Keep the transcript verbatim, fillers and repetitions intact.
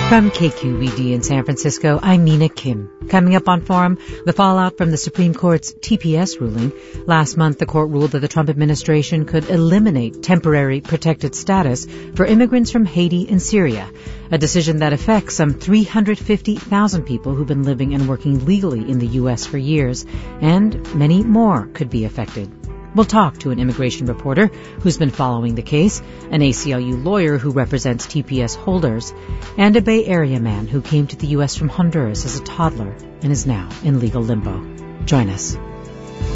From K Q E D in San Francisco, I'm Mina Kim. Coming up on Forum, the fallout from the Supreme Court's T P S ruling. Last month, the court ruled that the Trump administration could eliminate temporary protected status for immigrants from Haiti and Syria, a decision that affects some three hundred fifty thousand people who've been living and working legally in the U S for years, and many more could be affected. We'll talk to an immigration reporter who's been following the case, an A C L U lawyer who represents T P S holders, and a Bay Area man who came to the U S from Honduras as a toddler and is now in legal limbo. Join us.